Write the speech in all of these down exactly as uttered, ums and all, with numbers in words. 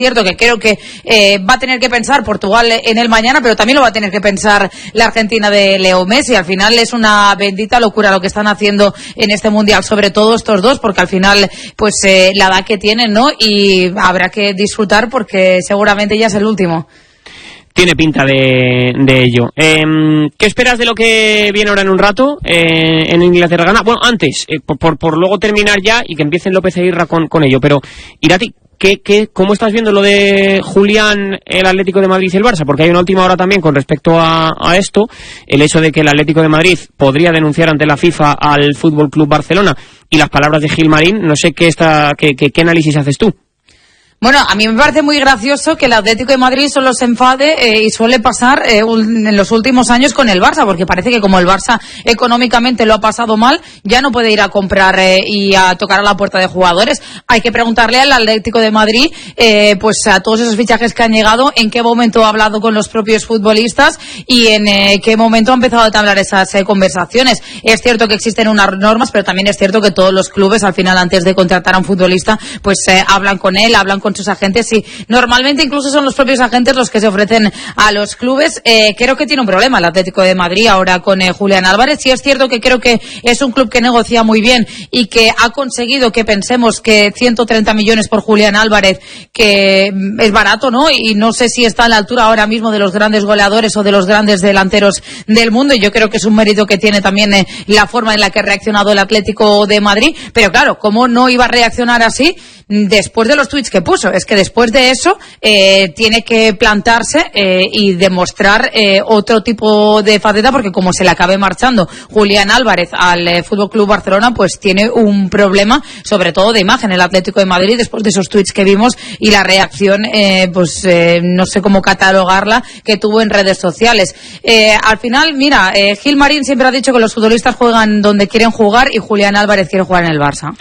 Cierto que creo que eh, va a tener que pensar Portugal en el mañana, pero también lo va a tener que pensar la Argentina de Leo Messi. Al final es una bendita locura lo que están haciendo en este mundial, sobre todo estos dos, porque al final pues eh, la edad que tienen, ¿no? Y habrá que disfrutar porque seguramente ya es el último. Tiene pinta de, de ello. Eh, ¿Qué esperas de lo que viene ahora en un rato eh, en Inglaterra-Ghana? Bueno, antes, eh, por, por, por luego terminar ya y que empiecen López e Irra con, con ello, pero Irati, ¿Qué, qué, ¿cómo estás viendo lo de Julián, el Atlético de Madrid y el Barça? Porque hay una última hora también con respecto a, a esto, el hecho de que el Atlético de Madrid podría denunciar ante la FIFA al Fútbol Club Barcelona y las palabras de Gilmarín. No sé qué, está, qué, qué, qué análisis haces tú. Bueno, a mí me parece muy gracioso que el Atlético de Madrid solo se enfade eh, y suele pasar eh, un, en los últimos años con el Barça, porque parece que como el Barça económicamente lo ha pasado mal, ya no puede ir a comprar eh, y a tocar a la puerta de jugadores. Hay que preguntarle al Atlético de Madrid, eh, pues a todos esos fichajes que han llegado, en qué momento ha hablado con los propios futbolistas y en eh, qué momento ha empezado a entablar esas eh, conversaciones. Es cierto que existen unas normas, pero también es cierto que todos los clubes, al final, antes de contratar a un futbolista, pues eh, hablan con él, hablan con sus agentes y normalmente incluso son los propios agentes los que se ofrecen a los clubes. Eh, creo que tiene un problema el Atlético de Madrid ahora con eh, Julián Álvarez. Sí es cierto que creo que es un club que negocia muy bien y que ha conseguido que pensemos que ciento treinta millones por Julián Álvarez, que es barato, ¿no? Y no sé si está a la altura ahora mismo de los grandes goleadores o de los grandes delanteros del mundo, y yo creo que es un mérito que tiene también eh, la forma en la que ha reaccionado el Atlético de Madrid. Pero claro, ¿cómo no iba a reaccionar así después de los tweets que puso? Es que después de eso eh, tiene que plantarse eh, y demostrar eh, otro tipo de faceta, porque como se le acabe marchando Julián Álvarez al eh, Fútbol Club Barcelona, pues tiene un problema, sobre todo de imagen, el Atlético de Madrid, después de esos tweets que vimos y la reacción, eh, pues eh, no sé cómo catalogarla, que tuvo en redes sociales. Eh, al final, mira, eh, Gilmarín siempre ha dicho que los futbolistas juegan donde quieren jugar y Julián Álvarez quiere jugar en el Barça.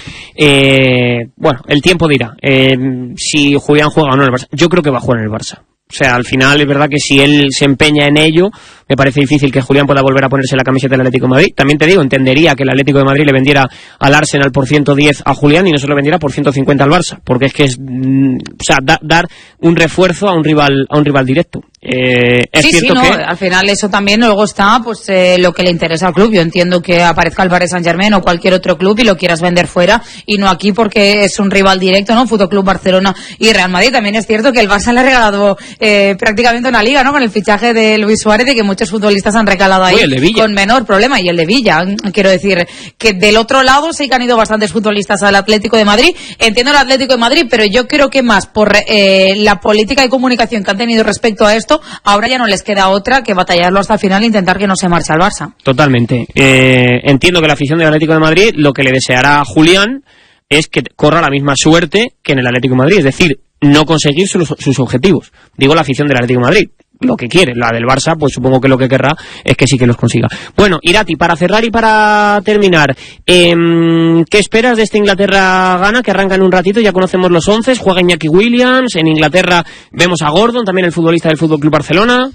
Eh, bueno, el tiempo dirá eh, si Julián juega o no en el Barça. Yo creo que va a jugar en el Barça. O sea, al final es verdad que si él se empeña en ello, me parece difícil que Julián pueda volver a ponerse la camiseta del Atlético de Madrid. También te digo, entendería que el Atlético de Madrid le vendiera al Arsenal por ciento diez a Julián y no se lo vendiera por ciento cincuenta al Barça, porque es que es, mm, o sea, da, dar un refuerzo a un rival, a un rival directo. Eh, es sí, cierto sí, no, que al final eso también luego está pues eh, lo que le interesa al club. Yo entiendo que aparezca el Paris Saint-Germain o cualquier otro club y lo quieras vender fuera y no aquí porque es un rival directo, ¿no? Fútbol Club Barcelona y Real Madrid. También es cierto que el Barça le ha regalado eh, prácticamente una liga, ¿no? Con el fichaje de Luis Suárez y que muchos futbolistas han recalado ahí. Uy, con menor problema. Y el de Villa, quiero decir que del otro lado sí que han ido bastantes futbolistas al Atlético de Madrid. Entiendo el Atlético de Madrid, pero yo creo que más por eh, la política de comunicación que han tenido respecto a esto, ahora ya no les queda otra que batallarlo hasta el final e intentar que no se marche al Barça. Totalmente. Eh, entiendo que la afición del Atlético de Madrid lo que le deseará a Julián es que corra la misma suerte que en el Atlético de Madrid, es decir, no conseguir sus, sus objetivos. Digo la afición del Atlético de Madrid. Lo que quiere, la del Barça, pues supongo que lo que querrá es que sí que los consiga. Bueno, Irati, para cerrar y para terminar, eh, ¿qué esperas de esta Inglaterra-Ghana que arranca en un ratito? Ya conocemos los once, juega Iñaki Williams, en Inglaterra vemos a Gordon, también el futbolista del Fútbol Club Barcelona.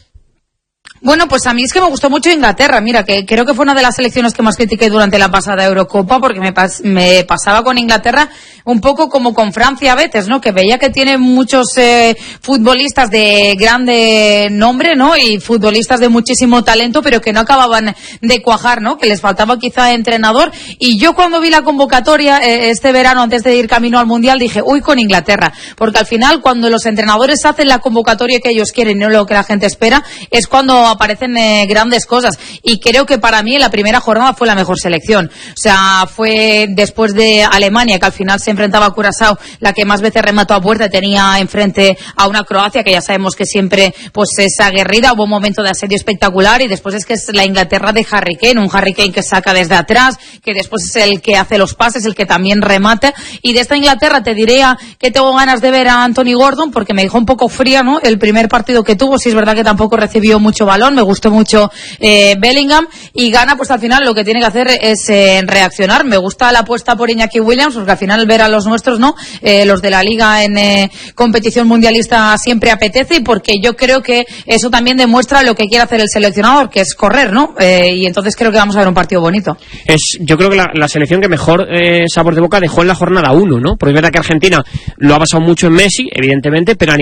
Bueno, pues a mí es que me gustó mucho Inglaterra. Mira, que creo que fue una de las selecciones que más critiqué durante la pasada Eurocopa, porque me, pas- me pasaba con Inglaterra un poco como con Francia a veces, ¿no? Que veía que tiene muchos eh, futbolistas de grande nombre, ¿no? Y futbolistas de muchísimo talento, pero que no acababan de cuajar, ¿no? Que les faltaba quizá entrenador. Y yo cuando vi la convocatoria eh, este verano, antes de ir camino al Mundial, dije, uy, con Inglaterra. Porque al final, cuando los entrenadores hacen la convocatoria que ellos quieren y no lo que la gente espera, es cuando aparecen eh, grandes cosas. Y creo que para mí la primera jornada fue la mejor selección. O sea, fue después de Alemania, que al final se enfrentaba a Curazao, la que más veces remató a puerta, tenía enfrente a una Croacia que ya sabemos que siempre pues es aguerrida. Hubo un momento de asedio espectacular y después es que es la Inglaterra de Harry Kane, un Harry Kane que saca desde atrás, que después es el que hace los pases, el que también remata. Y de esta Inglaterra te diría que tengo ganas de ver a Anthony Gordon, porque me dejó un poco fría, ¿no? El primer partido que tuvo, sí es verdad que tampoco recibió mucho balón, me gustó mucho eh, Bellingham, y Ghana pues al final lo que tiene que hacer es eh, reaccionar. Me gusta la apuesta por Iñaki Williams, porque al final ver a los nuestros, ¿no? Eh, los de la Liga en eh, competición mundialista siempre apetece, y porque yo creo que eso también demuestra lo que quiere hacer el seleccionador, que es correr, ¿no? Eh, y entonces creo que vamos a ver un partido bonito. Es, yo creo que la, la selección que mejor eh, sabor de boca dejó en la jornada uno, ¿no? Porque es verdad que Argentina lo ha basado mucho en Messi, evidentemente, pero a